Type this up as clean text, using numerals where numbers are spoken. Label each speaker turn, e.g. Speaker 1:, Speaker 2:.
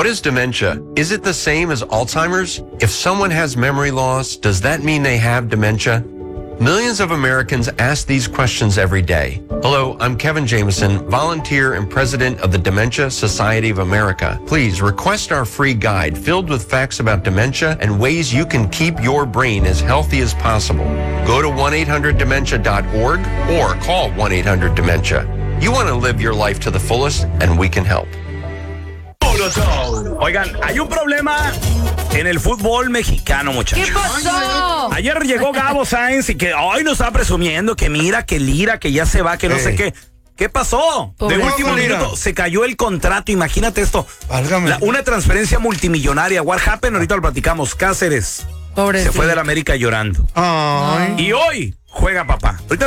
Speaker 1: What is dementia? Is it the same as Alzheimer's? If someone has memory loss, does that mean they have dementia? Millions of Americans ask these questions every day. Hello, I'm Kevin Jameson, volunteer and president of the Dementia Society of America. Please request our free guide filled with facts about dementia and ways you can keep your brain as healthy as possible. Go to 1-800-DEMENTIA.org or call 1-800-DEMENTIA. You want to live your life to the fullest, and we can help.
Speaker 2: Oigan, hay un problema en el fútbol mexicano, muchachos.
Speaker 3: ¿Qué pasó?
Speaker 2: Ayer llegó Gabo Sainz y que hoy nos está presumiendo que mira, que Lira, que ya se va, que no sé qué. ¿Qué pasó? De último minuto se cayó el contrato, imagínate esto. Una transferencia multimillonaria. What happened? Ahorita lo platicamos. Cáceres se fue del América llorando.
Speaker 3: Ay.
Speaker 2: Y hoy juega papá. Ahorita